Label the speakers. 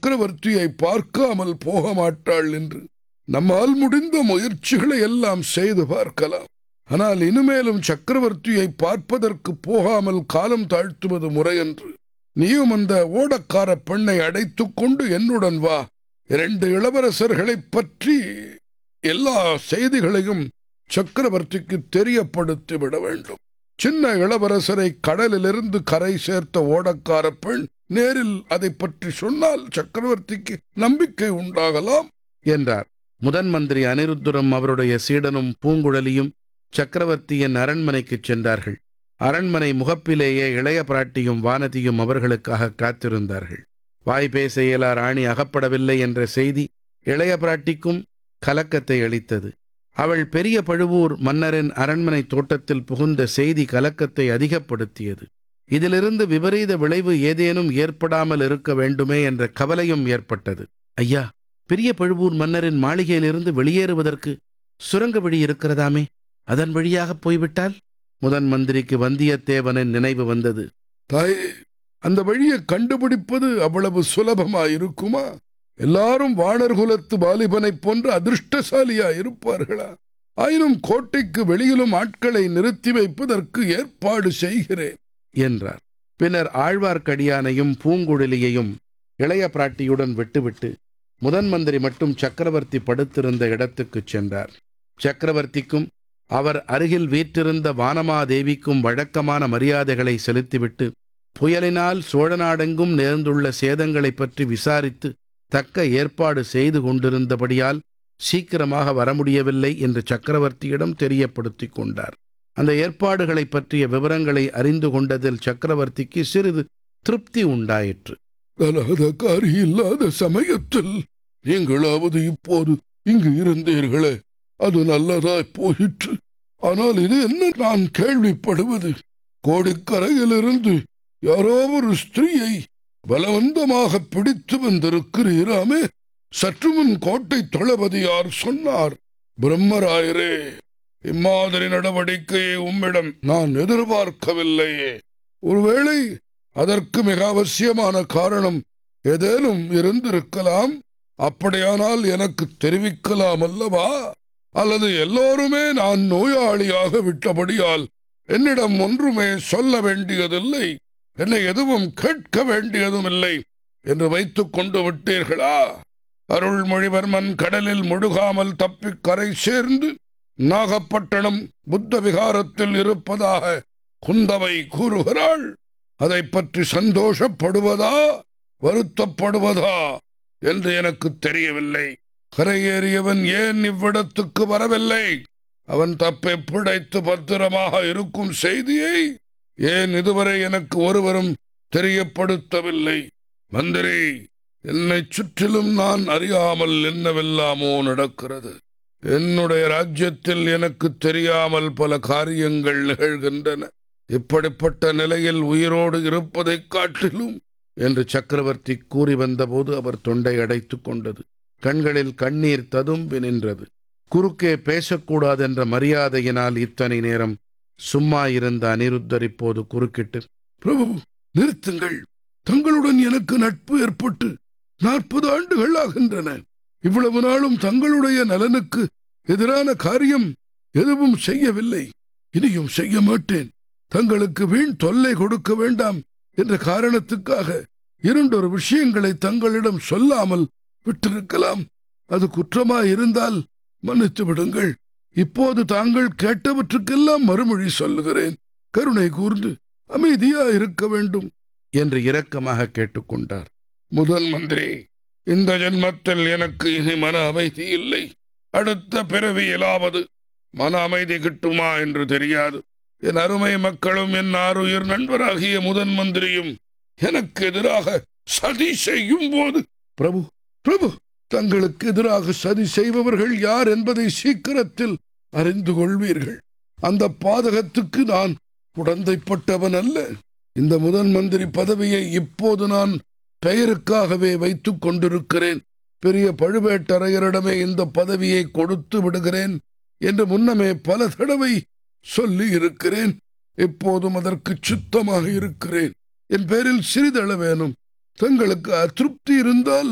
Speaker 1: சக்கரவர்த்தியை பார்க்காமல் போக மாட்டாள் என்று. நம்மால் முடிந்த முயற்சிகளை எல்லாம் செய்து பார்க்கலாம். ஆனால் இனிமேலும் சக்கரவர்த்தியை பார்ப்பதற்கு போகாமல் காலம் தாழ்த்துவது முறையன்று. நீயும் அந்த ஓடக்கார பெண்ணை அடைத்துக் கொண்டு என்னுடன் வா. 2 இளவரசர்களைப் பற்றி எல்லா செய்திகளையும் சக்கரவர்த்திக்கு தெரியப்படுத்தி விட வேண்டும். சின்ன இளவரசரை கடலிலிருந்து கரை சேர்த்த ஓடக்கார பெண் நேரில் அதை பற்றி சொன்னால் சக்கரவர்த்திக்கு நம்பிக்கை உண்டாகலாம்
Speaker 2: என்றார். முதன் மந்திரி அனிருத்தரும் அவருடைய சீடனும் பூங்குழலியும் சக்கரவர்த்தியின் அரண்மனைக்குச் சென்றார்கள். அரண்மனை முகப்பிலேயே இளைய பிராட்டியும் வானதியும் அவர்களுக்காக காத்திருந்தார்கள். வாய் பேச இயலா ராணி அகப்படவில்லை என்ற செய்தி இளைய பிராட்டிக்கும் கலக்கத்தை அளித்தது. அவள் பெரிய பழுவூர் மன்னரின் அரண்மனை தோட்டத்தில் புகுந்த செய்தி கலக்கத்தை அதிகப்படுத்தியது. இதிலிருந்து விபரீத விளைவு ஏதேனும் ஏற்படாமல் இருக்க வேண்டுமே என்ற கவலையும் ஏற்பட்டது. ஐயா, பெரிய பழுவூர் மன்னரின் மாளிகையிலிருந்து வெளியேறுவதற்கு சுரங்க வழி இருக்கிறதாமே, அதன் வழியாக போய்விட்டால்? முதன் மந்திரிக்கு வந்தியத்தேவனின் நினைவு வந்தது.
Speaker 1: தாயே, அந்த வழியை கண்டுபிடிப்பது அவ்வளவு சுலபமாயிருக்குமா? எல்லாரும் வாணர் குலத்து வாலிபனைப் போன்ற அதிர்ஷ்டசாலியா இருப்பார்களா? ஆயினும் கோட்டைக்கு வெளியிலும் ஆட்களை நிறுத்தி வைப்பதற்கு ஏற்பாடு செய்கிறேன்
Speaker 2: என்றார். பின்னர் ஆழ்வார்க்கடியானையும் பூங்குழலியையும் இளைய பிராட்டியுடன் விட்டுவிட்டு முதன் மந்திரி மட்டும் சக்கரவர்த்தி படுத்திருந்த இடத்துக்குச் சென்றார். சக்கரவர்த்திக்கும் அவர் அருகில் வீற்றிருந்த வானமாதேவிக்கும் வழக்கமான மரியாதைகளை செலுத்திவிட்டு புயலினால் சோழ நாடெங்கும் நேர்ந்துள்ள சேதங்களைப் பற்றி விசாரித்து தக்க ஏற்பாடு செய்து கொண்டிருந்தபடியால் சீக்கிரமாக வர முடியவில்லை என்று சக்கரவர்த்தியிடம் தெரியப்படுத்திக் கொண்டார். அந்த ஏற்பாடுகளை பற்றிய விவரங்களை அறிந்து கொண்டதில் சக்கரவர்த்திக்கு சிறிது திருப்தி உண்டாயிற்று.
Speaker 1: கலாதகாரி இல்லாத சமயத்தில் நீங்களாவது இப்போது இங்கு இருந்தீர்களே, அது நல்லதாய் போயிற்று. ஆனால் இது என்ன நான் கேள்விப்படுவது? கோடிக்கரையிலிருந்து யாரோ ஒரு ஸ்திரீயை பலவந்தமாக பிடித்து வந்திருக்கிறீராமே. சற்று முன் கோட்டை தளபதியார் சொன்னார். பிரம்மராயரே, இம்மாதிரி நடவடிக்கையை உம்மிடம் நான் எதிர்பார்க்கவில்லையே. ஒருவேளை அதற்கு மிக அவசியமான காரணம் ஏதேனும் இருந்திருக்கலாம். அப்படியானால் எனக்கு தெரிவிக்கலாம் அல்லவா? அல்லது எல்லோருமே நான் நோயாளியாக விட்டபடியால் என்னிடம் ஒன்றுமே சொல்ல வேண்டியதில்லை, என்னை எதுவும் கேட்க வேண்டியதும் இல்லை என்று வைத்துக் கொண்டு விட்டீர்களா? அருள்மொழிவர்மன் கடலில் முழுகாமல் தப்பி கரை சேர்ந்து நாகப்பட்டினம் புத்த விகாரத்தில் இருப்பதாக குந்தவை கூறுகிறாள். அதை பற்றி சந்தோஷப்படுவதா வருத்தப்படுவதா என்று எனக்கு தெரியவில்லை. கரையேறியவன் ஏன் இவ்விடத்துக்கு வரவில்லை? அவன் தப்பை பிழைத்து பத்திரமாக இருக்கும் செய்தியை ஏன் இதுவரை எனக்கு ஒருவரும் தெரியப்படுத்தவில்லை? மந்திரி, என்னை சுற்றிலும் நான் அறியாமல் என்னவெல்லாமோ நடக்கிறது. என்னுடைய ராஜ்யத்தில் எனக்கு தெரியாமல் பல காரியங்கள் நிகழ்கின்றன. இப்படிப்பட்ட நிலையில் உயிரோடு இருப்பதைக் காட்டிலும் என்று சக்கரவர்த்தி கூறி வந்தபோது அவர் தொண்டை அடைத்துக் கொண்டது. கண்களில் கண்ணீர் ததும்பி நின்றது. குறுக்கே பேசக்கூடாதென்ற மரியாதையினால் இத்தனை நேரம் சும்மா இருந்த அனிருத்தர் இப்போது குறுக்கிட்டு, பிரபு, நிறுத்துங்கள். தங்களுடன் எனக்கு நட்பு ஏற்பட்டு 40 ஆண்டுகள் ஆகின்றன. இவ்வளவு நாளும் தங்களுடைய நலனுக்கு எதிரான காரியம் எதுவும் செய்யவில்லை, இனியும் செய்ய மாட்டேன். தங்களுக்கு வீண் தொல்லை கொடுக்க வேண்டாம் என்ற காரணத்துக்காக 2 விஷயங்களை தங்களிடம் சொல்லாமல் விட்டிருக்கலாம். அது குற்றமாயிருந்தால் மன்னித்து விடுங்கள். இப்போது தாங்கள் கேட்டவற்றுக்கெல்லாம் மறுமொழி சொல்லுகிறேன். கருணை கூர்ந்து அமைதியா இருக்க வேண்டும்
Speaker 2: என்று இரக்கமாக கேட்டுக்கொண்டார்.
Speaker 1: முதன் மந்திரி, இந்த ஜென்மத்தில் எனக்கு இனி மன அமைதி இல்லை. அடுத்த பிறவியிலாவது மன அமைதி கிட்டுமா என்று தெரியாது. என் அருமை மக்களும் என் ஆருயிர் நண்பராகிய முதன் மந்திரியும் எனக்கு எதிராக சதி செய்யும் போது, பிரபு பிரபு, தங்களுக்கு எதிராக சதி செய்பவர்கள் யார் என்பதை சீக்கிரத்தில் அறிந்து கொள்வீர்கள். அந்த பாதகத்துக்கு நான் உடந்தைப்பட்டவன் அல்ல. இந்த முதன் மந்திரி பதவியை இப்போது நான் பெயருக்காகவே வைத்துக் கொண்டிருக்கிறேன். பெரிய பழுவேட்டரையரிடமே இந்த பதவியை கொடுத்து விடுகிறேன் என்று முன்னமே பல தடவை சொல்லி இருக்கிறேன். இப்போதும் அதற்கு சுத்தமாக இருக்கிறேன். என் பேரில் சிறிதளவேனும் தங்களுக்கு அதிருப்தி இருந்தால்